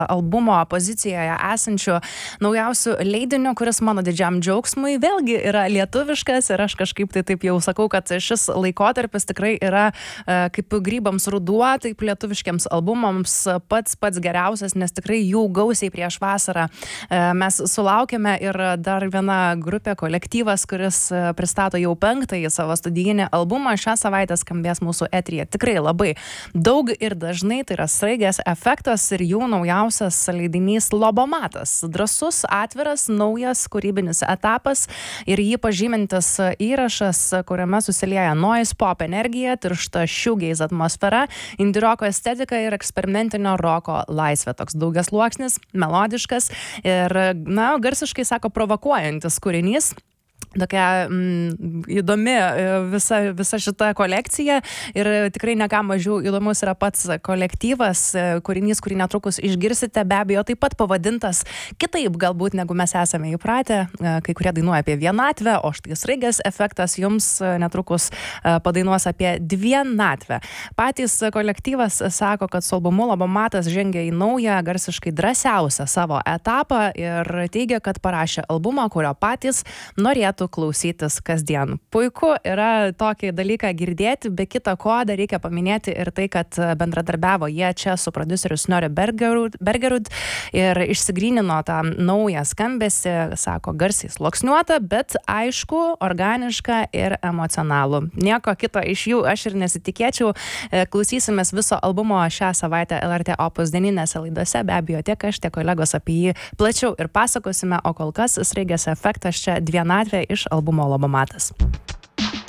albumo pozicijoje esančiu naujausiu leidiniu, kuris mano didžiam džiaugsmui vėlgi yra lietuviškas ir aš kažkaip tai taip jau sakau, kad šis laikotarpis tikrai yra kaip grybams ruduo, taip lietuviškiams albumams pats geriausias, nes tikrai jų gausiai prieš vasarą mes sulaukėme ir dar viena grupė, kolektyvas, kuris pristato jau 5. savo studijinį albumą. Šią savaitę skambės mūsų eteryje tikrai labai daug ir dažnai, tai yra Sraigės efektas ir jų naujausias leidinys Lobomatas. Drąsus, atviras, naujas kūrybinis etapas ir jį pažymintis įrašas, kuriame susilieja noise pop energija, tiršta shoegaze atmosfera, indie roko estetika ir eksperimentinio roko laisvė. Toks daugiasluoksnis, melodiškas ir, garsiškai sako, provokuojantis kūrinys. Tokia įdomi visa šita kolekcija ir tikrai ne ką mažiau įdomus yra pats kolektyvas, kūrinys, kurį netrukus išgirsite, be abejo taip pat pavadintas kitaip galbūt negu mes esame įpratę, kai kurie dainuoja apie vienatvę, o štai Sraigės efektas jums netrukus padainuos apie vienatvę. Patys kolektyvas sako, kad su albumu Lobomatas žengia į naują, garsiškai drąsiausią savo etapą ir teigia, kad parašė albumą, kurio patys norėtų klausytis kasdien. Puiku yra tokį dalyką girdėti, be kita ko dar reikia paminėti ir tai, kad bendradarbiavo jie čia su prodiuseriu Snorri Bergerud ir išsigrynino tą naują skambesį, sako, garsiai sluoksniuotą, bet aišku, organišką ir emocionalų. Nieko kito iš jų aš ir nesitikėčiau. Klausysimės viso albumo šią savaitę LRT Opus dieninėse laidose, be abejo tiek aš, tiek kolegos apie jį plačiau ir pasakosime, o kol kas Sraigės efektas čia vienatvė iš albumo Lobomatas.